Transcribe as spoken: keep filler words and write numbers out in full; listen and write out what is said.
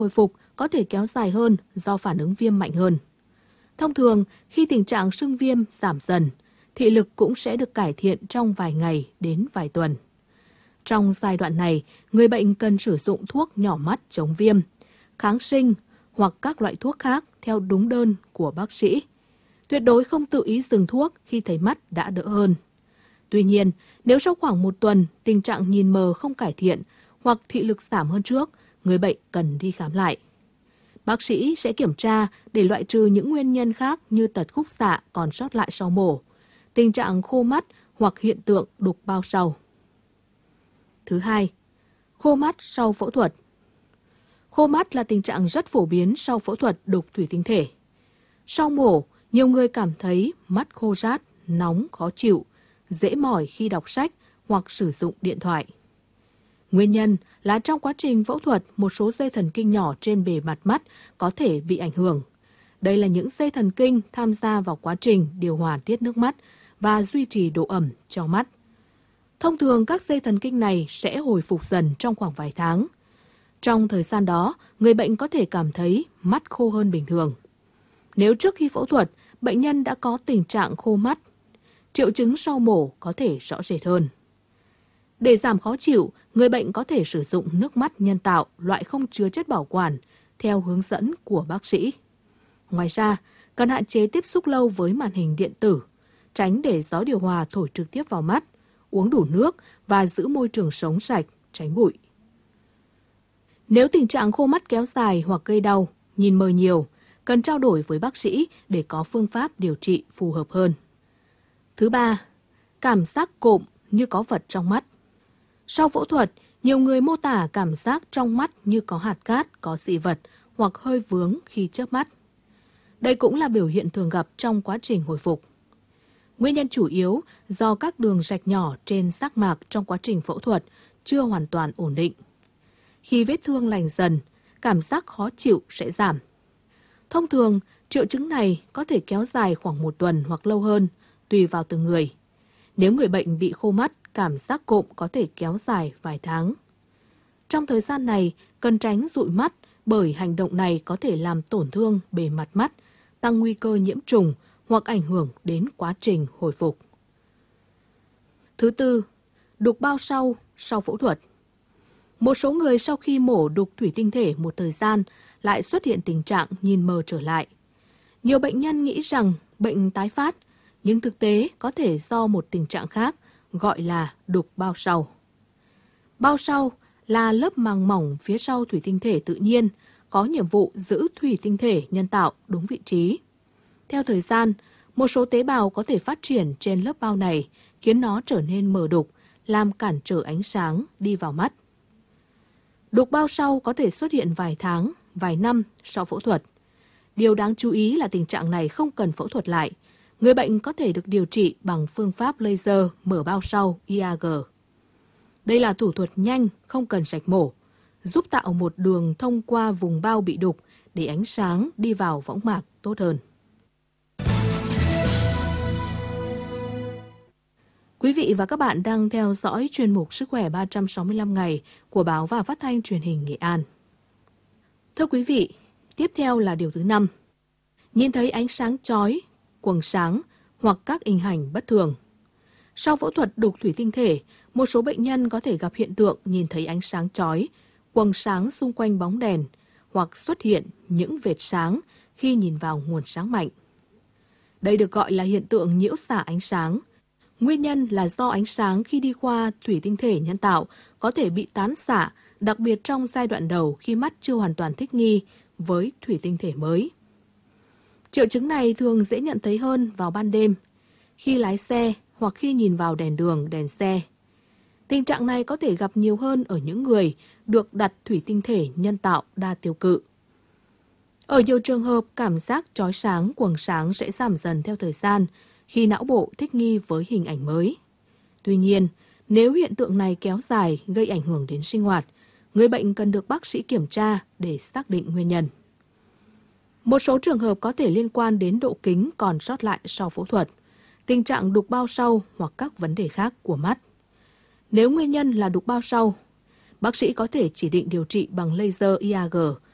hồi phục có thể kéo dài hơn do phản ứng viêm mạnh hơn. Thông thường, khi tình trạng sưng viêm giảm dần, thị lực cũng sẽ được cải thiện trong vài ngày đến vài tuần. Trong giai đoạn này, người bệnh cần sử dụng thuốc nhỏ mắt chống viêm, kháng sinh hoặc các loại thuốc khác theo đúng đơn của bác sĩ. Tuyệt đối không tự ý dừng thuốc khi thấy mắt đã đỡ hơn. Tuy nhiên, nếu sau khoảng một tuần tình trạng nhìn mờ không cải thiện hoặc thị lực giảm hơn trước, người bệnh cần đi khám lại. Bác sĩ sẽ kiểm tra để loại trừ những nguyên nhân khác như tật khúc xạ còn sót lại sau mổ, tình trạng khô mắt hoặc hiện tượng đục bao sau. Thứ hai, khô mắt sau phẫu thuật. Khô mắt là tình trạng rất phổ biến sau phẫu thuật đục thủy tinh thể. Sau mổ, nhiều người cảm thấy mắt khô rát, nóng, khó chịu, dễ mỏi khi đọc sách hoặc sử dụng điện thoại. Nguyên nhân là trong quá trình phẫu thuật, một số dây thần kinh nhỏ trên bề mặt mắt có thể bị ảnh hưởng. Đây là những dây thần kinh tham gia vào quá trình điều hòa tiết nước mắt và duy trì độ ẩm cho mắt. Thông thường, các dây thần kinh này sẽ hồi phục dần trong khoảng vài tháng. Trong thời gian đó, người bệnh có thể cảm thấy mắt khô hơn bình thường. Nếu trước khi phẫu thuật, bệnh nhân đã có tình trạng khô mắt, triệu chứng sau mổ có thể rõ rệt hơn. Để giảm khó chịu, người bệnh có thể sử dụng nước mắt nhân tạo loại không chứa chất bảo quản theo hướng dẫn của bác sĩ. Ngoài ra, cần hạn chế tiếp xúc lâu với màn hình điện tử, tránh để gió điều hòa thổi trực tiếp vào mắt, uống đủ nước và giữ môi trường sống sạch, tránh bụi. Nếu tình trạng khô mắt kéo dài hoặc gây đau, nhìn mờ nhiều, cần trao đổi với bác sĩ để có phương pháp điều trị phù hợp hơn. Thứ ba, cảm giác cộm như có vật trong mắt. Sau phẫu thuật, nhiều người mô tả cảm giác trong mắt như có hạt cát, có dị vật hoặc hơi vướng khi chớp mắt. Đây cũng là biểu hiện thường gặp trong quá trình hồi phục. Nguyên nhân chủ yếu do các đường rạch nhỏ trên giác mạc trong quá trình phẫu thuật chưa hoàn toàn ổn định. Khi vết thương lành dần, cảm giác khó chịu sẽ giảm. Thông thường, triệu chứng này có thể kéo dài khoảng một tuần hoặc lâu hơn, tùy vào từng người. Nếu người bệnh bị khô mắt, cảm giác cộm có thể kéo dài vài tháng. Trong thời gian này, cần tránh dụi mắt bởi hành động này có thể làm tổn thương bề mặt mắt, tăng nguy cơ nhiễm trùng hoặc ảnh hưởng đến quá trình hồi phục. Thứ tư, đục bao sau sau phẫu thuật. Một số người sau khi mổ đục thủy tinh thể một thời gian lại xuất hiện tình trạng nhìn mờ trở lại. Nhiều bệnh nhân nghĩ rằng bệnh tái phát, nhưng thực tế có thể do một tình trạng khác gọi là đục bao sau. Bao sau là lớp màng mỏng phía sau thủy tinh thể tự nhiên, có nhiệm vụ giữ thủy tinh thể nhân tạo đúng vị trí. Theo thời gian, một số tế bào có thể phát triển trên lớp bao này, khiến nó trở nên mờ đục, làm cản trở ánh sáng đi vào mắt. Đục bao sau có thể xuất hiện vài tháng, vài năm sau phẫu thuật. Điều đáng chú ý là tình trạng này không cần phẫu thuật lại. Người bệnh có thể được điều trị bằng phương pháp laser mở bao sau i a giê. Đây là thủ thuật nhanh, không cần rạch mổ, giúp tạo một đường thông qua vùng bao bị đục để ánh sáng đi vào võng mạc tốt hơn. Quý vị và các bạn đang theo dõi chuyên mục Sức khỏe ba trăm sáu mươi lăm ngày của Báo và Phát thanh Truyền hình Nghệ An. Thưa quý vị, tiếp theo là điều thứ năm. Nhìn thấy ánh sáng chói, quầng sáng hoặc các hình ảnh bất thường. Sau phẫu thuật đục thủy tinh thể, một số bệnh nhân có thể gặp hiện tượng nhìn thấy ánh sáng chói, quầng sáng xung quanh bóng đèn hoặc xuất hiện những vệt sáng khi nhìn vào nguồn sáng mạnh. Đây được gọi là hiện tượng nhiễu xạ ánh sáng. Nguyên nhân là do ánh sáng khi đi qua thủy tinh thể nhân tạo có thể bị tán xạ, đặc biệt trong giai đoạn đầu khi mắt chưa hoàn toàn thích nghi với thủy tinh thể mới. Triệu chứng này thường dễ nhận thấy hơn vào ban đêm, khi lái xe hoặc khi nhìn vào đèn đường, đèn xe. Tình trạng này có thể gặp nhiều hơn ở những người được đặt thủy tinh thể nhân tạo đa tiêu cự. Ở nhiều trường hợp, cảm giác chói sáng, quầng sáng sẽ giảm dần theo thời gian khi não bộ thích nghi với hình ảnh mới. Tuy nhiên, nếu hiện tượng này kéo dài gây ảnh hưởng đến sinh hoạt, người bệnh cần được bác sĩ kiểm tra để xác định nguyên nhân. Một số trường hợp có thể liên quan đến độ kính còn sót lại sau phẫu thuật, tình trạng đục bao sau hoặc các vấn đề khác của mắt. Nếu nguyên nhân là đục bao sau, bác sĩ có thể chỉ định điều trị bằng laser i a giê